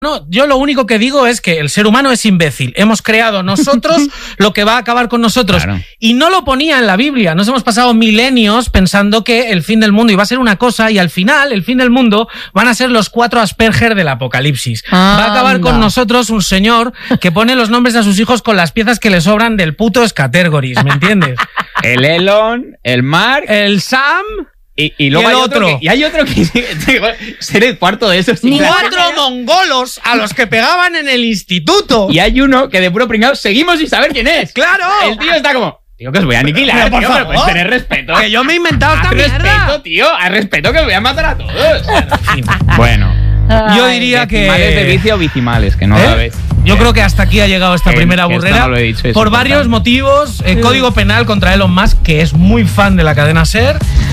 No, yo lo único que digo es que el ser humano es imbécil. Hemos creado nosotros lo que va a acabar con nosotros. Claro. Y no lo ponía en la Biblia. Nos hemos pasado milenios pensando que el fin del mundo iba a ser una cosa y al final, el fin del mundo, van a ser los 4 Asperger del apocalipsis. Va a acabar con nosotros un señor que pone los nombres a sus hijos con las piezas que le sobran del puto Scattergories, ¿me entiendes? El Elon, el Mark... El Sam... Y luego el hay otro. Y hay otro que ser el cuarto de esos. 4 mongolos a los que pegaban en el instituto. Y hay uno que de puro pringado seguimos sin saber quién es. ¡Claro! El tío está como... Tío, que os voy a aniquilar, Pero, por tío, favor, pero puedes tener respeto. Que yo me he inventado esta mierda. Respeto, tío, haz respeto que os voy a matar a todos. Bueno. Yo diría que... Decimales de vicio o vicimales, que no la ves. Yo creo que hasta aquí ha llegado esta Que primera esto burrera. no lo he dicho, es por importante. varios motivos. Código penal contra Elon Musk, que es muy fan de la cadena SER.